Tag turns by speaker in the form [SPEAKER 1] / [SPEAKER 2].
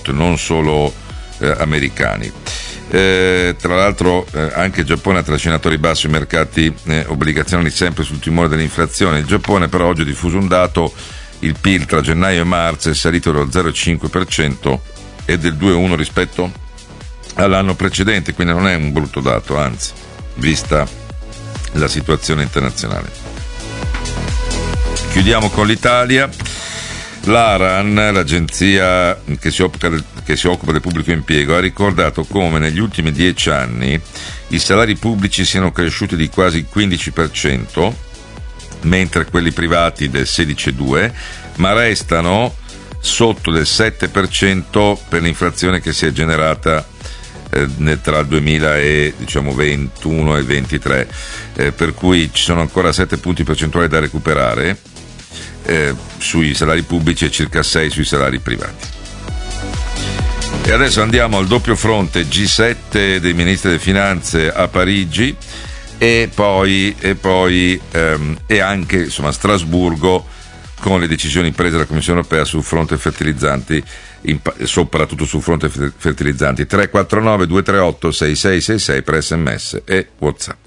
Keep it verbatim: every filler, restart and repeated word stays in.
[SPEAKER 1] input, non solo eh, americani. Eh, tra l'altro eh, anche il Giappone ha trascinato a ribasso i mercati eh, obbligazionari sempre sul timore dell'inflazione. Il Giappone però oggi ha diffuso un dato: il P I L tra gennaio e marzo è salito dello zero virgola cinque per cento e del due virgola uno per cento rispetto all'anno precedente, quindi non è un brutto dato, anzi, vista la situazione internazionale. Chiudiamo con l'Italia. L'ARAN, l'agenzia che si occupa del, che si occupa del pubblico impiego, ha ricordato come negli ultimi dieci anni i salari pubblici siano cresciuti di quasi il quindici per cento, mentre quelli privati del sedici virgola due per cento, ma restano sotto del sette per cento per l'inflazione che si è generata eh, tra il duemilaventuno e il ventitré, eh, per cui ci sono ancora sette punti percentuali da recuperare Eh, sui salari pubblici e circa sei sui salari privati. E adesso andiamo al doppio fronte G sette dei ministri delle finanze a Parigi e poi, e, poi ehm, e anche insomma a Strasburgo, con le decisioni prese dalla Commissione europea sul fronte fertilizzanti, in, soprattutto sul fronte fertilizzanti. Tre quattro nove due tre otto sei sei sei sei per sms e WhatsApp.